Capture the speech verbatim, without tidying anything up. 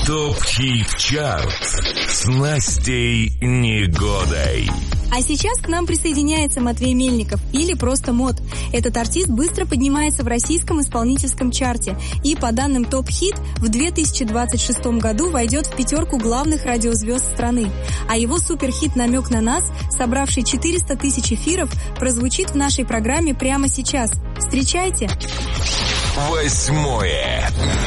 ТОП-хит-чарт с Настей Негодой. А сейчас к нам присоединяется Матвей Мельников, или просто Мот. Этот артист быстро поднимается в российском исполнительском чарте и, по данным ТОП-хит, в две тысячи двадцать шестом году войдет в пятерку главных радиозвезд страны. А его суперхит «Намек на нас», собравший четыреста тысяч эфиров, прозвучит в нашей программе прямо сейчас. Встречайте! Восьмое.